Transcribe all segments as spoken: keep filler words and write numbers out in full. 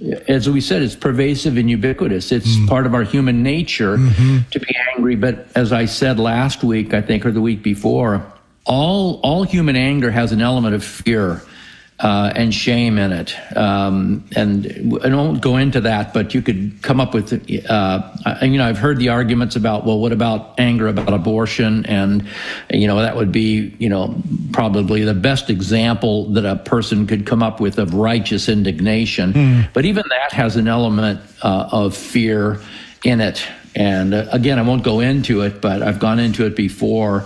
as we said, it's pervasive and ubiquitous. It's mm. part of our human nature mm-hmm. to be angry. But as I said last week, I think, or the week before, all all human anger has an element of fear uh, and shame in it. Um, and I won't go into that, but you could come up with, uh, you know, I've heard the arguments about, well, what about anger about abortion? And, you know, that would be, you know, probably the best example that a person could come up with of righteous indignation. Mm. But even that has an element uh, of fear in it. And uh, again, I won't go into it, but I've gone into it before.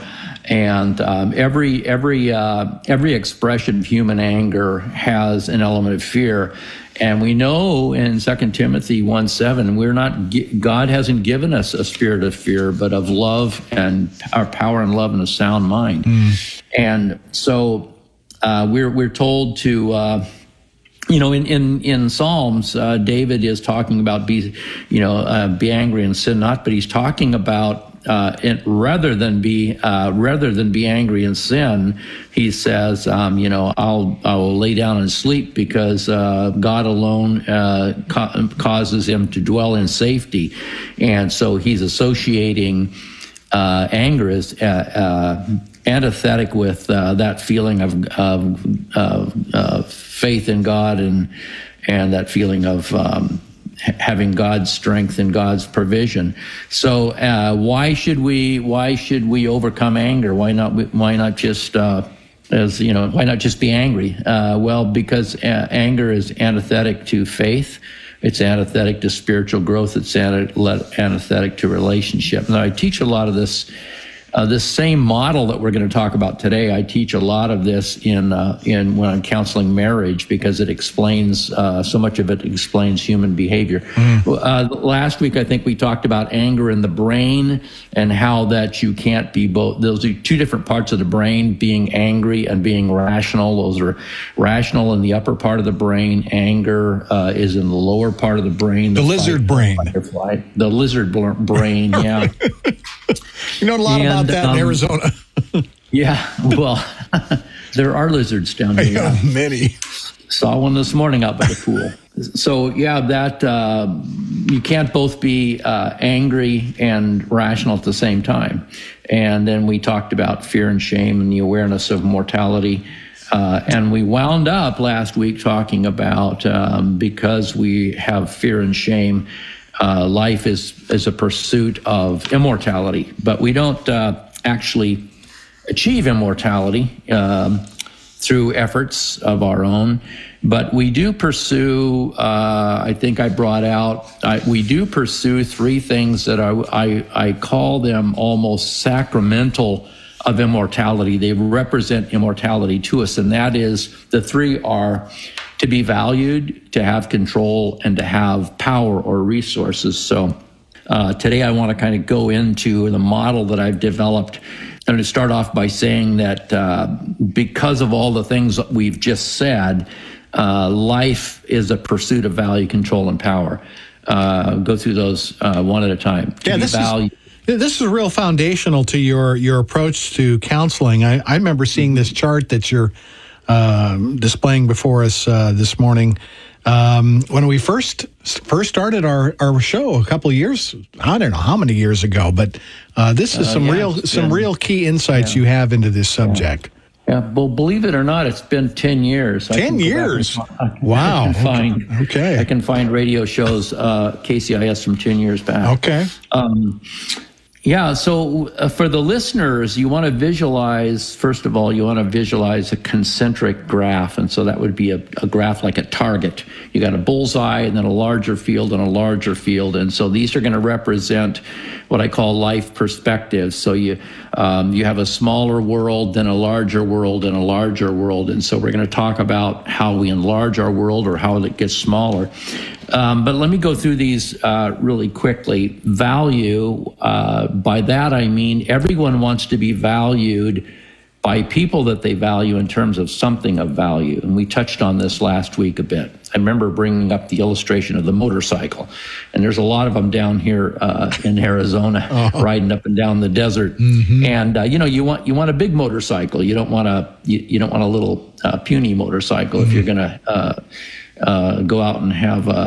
And um, every every uh, every expression of human anger has an element of fear, and we know in Second Timothy one seven, we're not God hasn't given us a spirit of fear, but of love and our power and love and a sound mind. Mm. And so uh, we're we're told to. Uh, You know, in, in, in Psalms, uh, David is talking about be, you know, uh, be angry and sin not, but he's talking about uh, it, rather than be uh, rather than be angry and sin, he says, um, you know, I'll I will lay down and sleep because uh, God alone uh, ca- causes him to dwell in safety, and so he's associating uh, anger as uh, uh, antithetic with uh, that feeling of of, of, of faith in God and and that feeling of um, having God's strength and God's provision. So uh, why should we why should we overcome anger? Why not why not just uh, as you know why not just be angry? Uh, well, because uh, anger is antithetic to faith. It's antithetic to spiritual growth. It's antithetic to relationship. Now, I teach a lot of this. Uh, this same model that we're going to talk about today, I teach a lot of this in uh, in when I'm counseling marriage because it explains uh, so much of it explains human behavior. Mm. Uh, last week, I think we talked about anger in the brain and how that you can't be both. Those are two different parts of the brain: being angry and being rational. Those are rational in the upper part of the brain. Anger uh, is in the lower part of the brain. The, the lizard brain. Butterfly. The lizard brain. Yeah. You know a lot and, about that um, in Arizona. Yeah, well, there are lizards down here. Yeah, many. Saw one this morning out by the pool. So, yeah, that uh, you can't both be uh, angry and rational at the same time. And then we talked about fear and shame and the awareness of mortality. Uh, and we wound up last week talking about um, because we have fear and shame, Uh, life is, is a pursuit of immortality, but we don't uh, actually achieve immortality um, through efforts of our own. But we do pursue, uh, I think I brought out, I, we do pursue three things that I, I, I call them almost sacramental of immortality. They represent immortality to us, and that is, the three are to be valued, to have control, and to have power or resources. So uh, today I want to kind of go into the model that I've developed. I'm going to start off by saying that uh, because of all the things that we've just said, uh, life is a pursuit of value, control, and power. Uh, go through those uh, one at a time. To yeah, be this valued. is this is real foundational to your your approach to counseling. I, I remember seeing this chart that you're Um, displaying before us uh, this morning. Um, when we first first started our, our show a couple of years, I don't know how many years ago, but uh, this is some uh, yeah, real some been, real key insights yeah. you have into this subject. Yeah. yeah, well, believe it or not, it's been ten years. Ten years? And, wow. I can find, okay. I can find radio shows, uh, K C I S from ten years back. Okay. Um, Yeah, so uh, for the listeners, you want to visualize, first of all, you want to visualize a concentric graph. And so that would be a, a graph like a target. You got a bullseye and then a larger field and a larger field. And so these are going to represent what I call life perspectives. So you um, you have a smaller world, then a larger world, and a larger world. And so we're going to talk about how we enlarge our world or how it gets smaller. Um, but let me go through these uh, really quickly. Value, uh, by that I mean everyone wants to be valued by people that they value in terms of something of value. And we touched on this last week a bit. I remember bringing up the illustration of the motorcycle. And there's a lot of them down here uh, in Arizona, uh-huh. riding up and down the desert. Mm-hmm. And, uh, you know, you want you want a big motorcycle. You don't want a, you, you don't want a little uh, puny motorcycle mm-hmm. if you're going to uh, uh, go out and have a